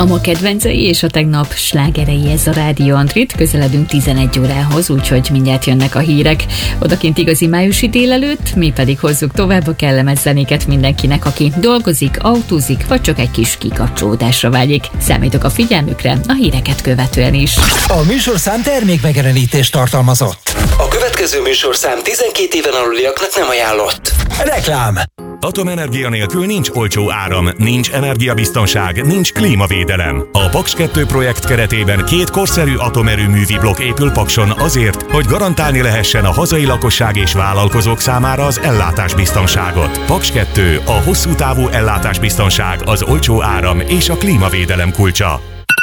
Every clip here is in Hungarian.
A ma kedvencei és a tegnap slágerei, ez a Rádió Antrit. Közeledünk 11 órához, úgyhogy mindjárt jönnek a hírek. Odakint igazi májusi délelőtt, mi pedig hozzuk tovább a kellemes zenéket mindenkinek, aki dolgozik, autózik, vagy csak egy kis kikapcsolódásra vágyik. Számítok a figyelmükre a híreket követően is. A műsorszám termékmegjelenítést tartalmazott. A következő műsorszám 12 éven aluliaknak nem ajánlott. Reklám. Atomenergia nélkül nincs olcsó áram, nincs energiabiztonság, nincs klímavédelem. A Paks 2 projekt keretében 2 korszerű atomerőművi blokk épül Pakson azért, hogy garantálni lehessen a hazai lakosság és vállalkozók számára az ellátásbiztonságot. Paks 2, a hosszú távú ellátásbiztonság, az olcsó áram és a klímavédelem kulcsa.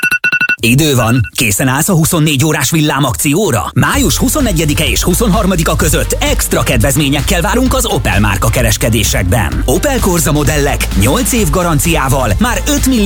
Idő van, készen állsz a 24 órás villámakcióra? Május 21-e és 23-a között extra kedvezményekkel várunk az Opel márka kereskedésekben. Opel Corsa modellek 8 év garanciával már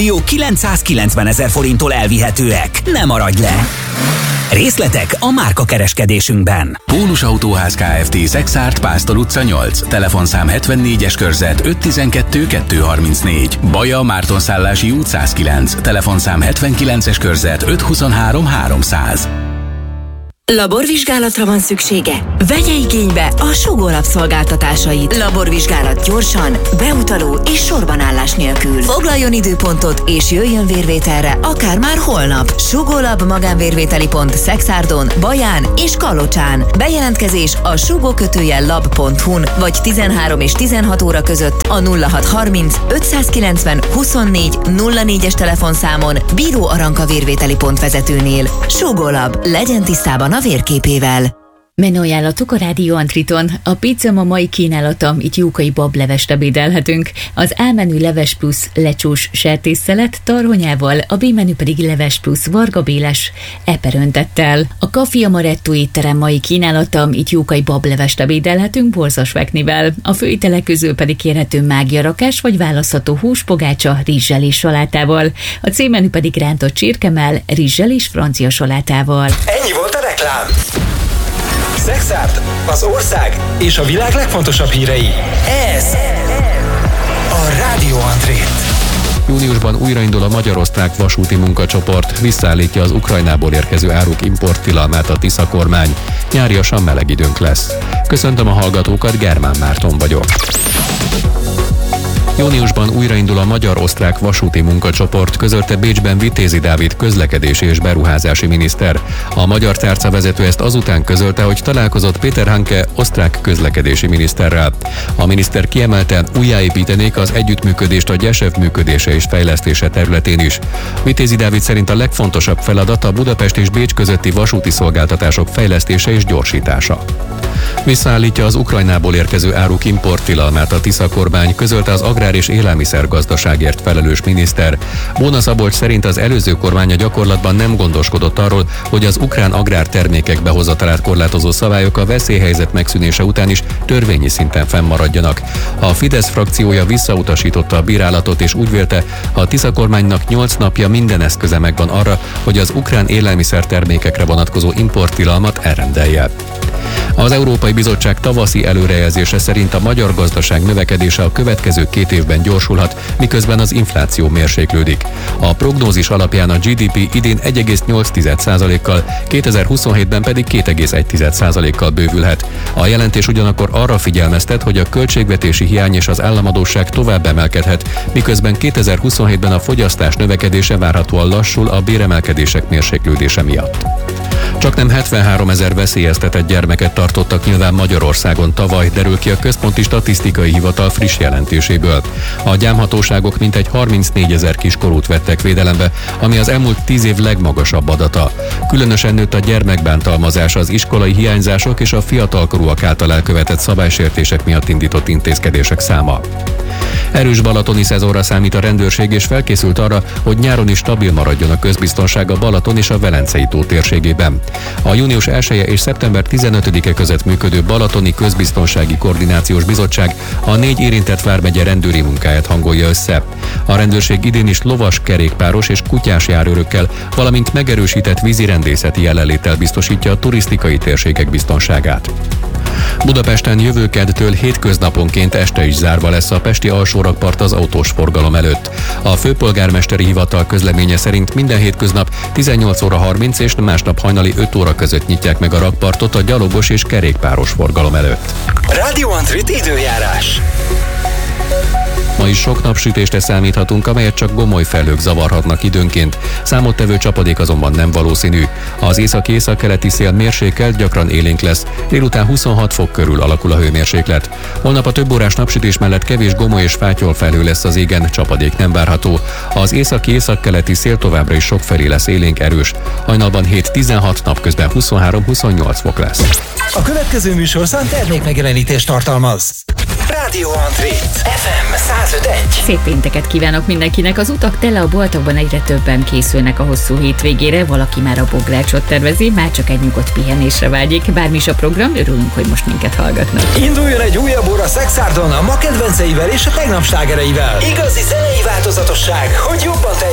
5.990.000 forinttól elvihetőek. Ne maradj le! Részletek a márka kereskedésünkben. Pólus Autóház Kft. Szexárd, Pásztor utca 8. Telefonszám 74-es körzet 512 234. Baja, Mártonszállási út 109. Telefonszám 79-es körzet 523 300. Laborvizsgálatra van szüksége? Vegye igénybe a Sugó Lab szolgáltatásait. Laborvizsgálat gyorsan, beutaló és sorbanállás nélkül. Foglaljon időpontot és jöjjön vérvételre, akár már holnap. Sugó Lab magánvérvételi pont Szexárdon, Baján és Kalocsán. Bejelentkezés a sugó-lab.hu-n vagy 13 és 16 óra között a 0630 590 24 04-es telefonszámon Bíró Aranka vérvételi pont vezetőnél. Sugó Lab, legyen tisztában a vérképével. Menő ajánlatok a Rádió Antriton. A pizza ma mai kínálata, itt jókai bablevest ebédelhetünk. Az A menü leves plusz lecsós sertésszelet tarhonyával, a B menü pedig leves plusz vargabéles eperöntettel. A Café Amaretto étterem mai kínálata, itt jókai bablevest ebédelhetünk borzasveknivel. A főételek közül pedig kérhető mágiarakás vagy választható húspogácsa rizssel és salátával. A C menü pedig rántott csirkemell, rizssel és francia salátával. Ennyi volt a reklám. Szexárd, az ország és a világ legfontosabb hírei. Ez a Rádió Antrit. Júniusban újraindul a magyar-osztrák vasúti munkacsoport, visszaállítja az Ukrajnából érkező áruk importtilalmát a Tisza kormány. Nyáriasan meleg időnk lesz. Köszöntöm a hallgatókat, Germán Márton vagyok. Júniusban újraindul a magyar-osztrák vasúti munkacsoport, közölte Bécsben Vitézi Dávid közlekedési és beruházási miniszter. A magyar tárca vezető ezt azután közölte, hogy találkozott Péter Hanke osztrák közlekedési miniszterrel. A miniszter kiemelte, újjáépítenék az együttműködést a GYESEV működése és fejlesztése területén is. Vitézi Dávid szerint a legfontosabb feladat a Budapest és Bécs közötti vasúti szolgáltatások fejlesztése és gyorsítása. Visszaállítja az Ukrajnából érkező áruk importtilalmát a Tisza kormány, közölte az agrár- és élelmiszergazdaságért felelős miniszter. Bóna Szabolcs szerint az előző kormány a gyakorlatban nem gondoskodott arról, hogy az ukrán agrártermékek behozatalát korlátozó szabályok a veszélyhelyzet megszűnése után is törvényi szinten fennmaradjanak. A Fidesz frakciója visszautasította a bírálatot és úgy vélte, a Tisza kormánynak 8 napja minden eszköze megvan arra, hogy az ukrán élelmiszertermékekre vonatkozó importtilalmat elrendelje. Az Európai Bizottság tavaszi előrejelzése szerint a magyar gazdaság növekedése a következő 2 évben gyorsulhat, miközben az infláció mérséklődik. A prognózis alapján a GDP idén 1,8%-kal, 2027-ben pedig 2,1%-kal bővülhet. A jelentés ugyanakkor arra figyelmeztet, hogy a költségvetési hiány és az államadósság tovább emelkedhet, miközben 2027-ben a fogyasztás növekedése várhatóan lassul a béremelkedések mérséklődése miatt. Csaknem 73 000 veszélyeztetett gyermeket tartottak nyilván Magyarországon tavaly, derül ki a Központi Statisztikai Hivatal friss jelentéséből. A gyámhatóságok mintegy 34 000 kiskorút vettek védelembe, ami az elmúlt 10 év legmagasabb adata. Különösen nőtt a gyermekbántalmazás, az iskolai hiányzások és a fiatalkorúak által elkövetett szabálysértések miatt indított intézkedések száma. Erős balatoni szezonra számít a rendőrség, és felkészült arra, hogy nyáron is stabil maradjon a közbiztonság a Balaton és a Velencei tó térségében. A június 1-e és szeptember 15-e között működő Balatoni Közbiztonsági Koordinációs Bizottság a 4 érintett vármegye rendőri munkáját hangolja össze. A rendőrség idén is lovas, kerékpáros és kutyás járőrökkel, valamint megerősített vízirendészeti jelenléttel biztosítja a turisztikai térségek biztonságát. Budapesten jövő keddtől hétköznaponként este is zárva lesz a pesti alsórakpart az autós forgalom előtt. A főpolgármesteri hivatal közleménye szerint minden hétköznap 18 óra 30 és másnap hajnali 5 óra között nyitják meg a rakpartot a gyalogos és kerékpáros forgalom előtt. Radio Antrit időjárás. Ma is sok napsütésre számíthatunk, amelyet csak gomoly felhők zavarhatnak időnként. Számottevő csapadék azonban nem valószínű. Az észak-északkeleti szél mérsékelt, gyakran élénk lesz. Délután 26 fok körül alakul a hőmérséklet. Holnap a több órás napsütés mellett kevés gomoly és fátyol felhő lesz az égen, csapadék nem várható. Az észak-északkeleti szél továbbra is sokfelé lesz élénk, erős. Hajnalban 7-16, napközben 23-28 fok lesz. A következő műsorszám termékmegjelenítést tartalmaz. Radio Antrit FM 105.1. Szép pénteket kívánok mindenkinek! Az utak tele, a boltokban egyre többen készülnek a hosszú hétvégére, valaki már a bográcsot tervezi, már csak egy nyugodt pihenésre vágyik. Bármi is a program, örülünk, hogy most minket hallgatnak. Induljon egy újabb óra Szexárdon a ma kedvenceivel és a tegnap slágereivel. Igazi zenei változatosság, hogy jobban